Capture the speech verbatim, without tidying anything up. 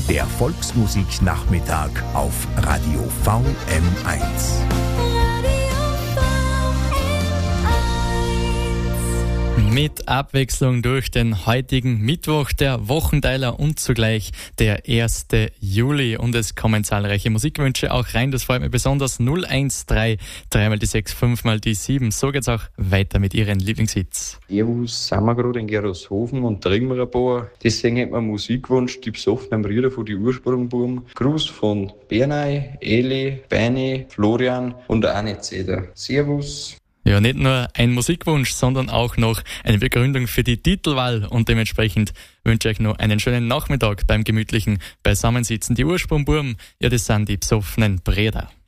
Der Volksmusiknachmittag auf Radio V M eins. Mit Abwechslung durch den heutigen Mittwoch, der Wochenteiler und zugleich der erste Juli. Und es kommen zahlreiche Musikwünsche auch rein. Das freut mich besonders. null eins drei, drei mal die sechs, fünf mal die sieben. So geht's auch weiter mit Ihren Lieblingshits. Servus, sind wir gerade in Gerolzhofen und trinken wir ein paar. Deswegen hätten wir Musikwunsch, die besoffenen Brüder von die Ursprungbuben. Gruß von Bernay, Eli, Beini, Florian und Anne Zeder. Servus. Ja, nicht nur ein Musikwunsch, sondern auch noch eine Begründung für die Titelwahl und dementsprechend wünsche ich euch noch einen schönen Nachmittag beim gemütlichen Beisammensitzen. Die Ursprungburm, ja, das sind die besoffenen Brüder.